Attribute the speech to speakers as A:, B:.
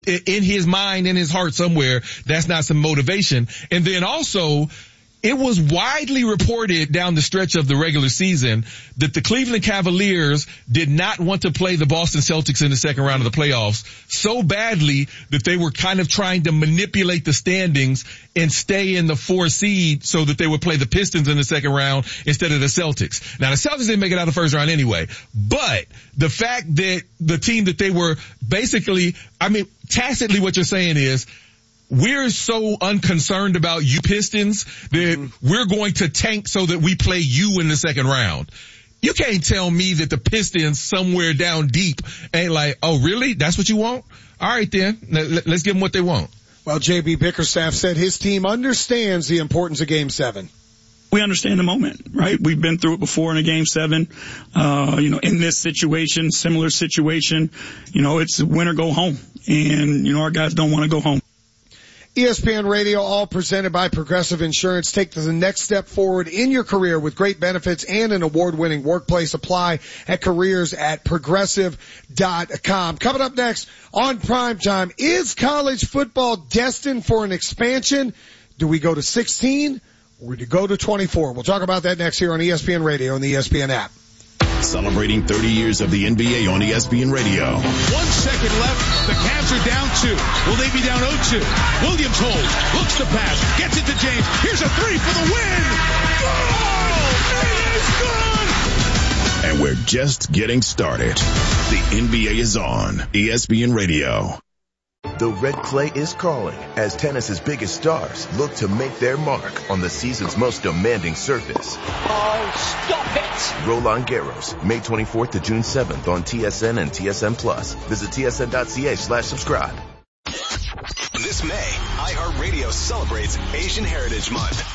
A: in his mind, in his heart somewhere, that's not some motivation. And then also, it was widely reported down the stretch of the regular season that the Cleveland Cavaliers did not want to play the Boston Celtics in the second round of the playoffs so badly that they were kind of trying to manipulate the standings and stay in the 4 seed so that they would play the Pistons in the second round instead of the Celtics. Now, the Celtics didn't make it out of the first round anyway, but the fact that the team that they were basically, tacitly what you're saying is, we're so unconcerned about you Pistons that we're going to tank so that we play you in the second round. You can't tell me that the Pistons somewhere down deep ain't like, oh really? That's what you want? All right then, let's give them what they want.
B: Well, J.B. Bickerstaff said his team understands the importance of Game 7.
C: We understand the moment, right? We've been through it before in a Game 7. In this situation, similar situation, it's win or go home. And, our guys don't want to go home.
B: ESPN Radio, all presented by Progressive Insurance. Take the next step forward in your career with great benefits and an award-winning workplace. Apply at careers@progressive.com. Coming up next on Primetime, is college football destined for an expansion? Do we go to 16 or do we go to 24? We'll talk about that next here on ESPN Radio and the ESPN app.
D: Celebrating 30 years of the NBA on ESPN Radio.
E: 1 second left. The Cavs are down 2. Will they be down 0-2? Williams holds. Looks to pass. Gets it to James. Here's a 3 for the win. Oh! It is good!
D: And we're just getting started. The NBA is on ESPN Radio.
F: The red clay is calling as tennis's biggest stars look to make their mark on the season's most demanding surface.
G: Oh, stop it!
F: Roland Garros, May 24th to June 7th on TSN and TSN Plus. Visit tsn.ca/subscribe.
H: This May, iHeartRadio celebrates Asian Heritage Month.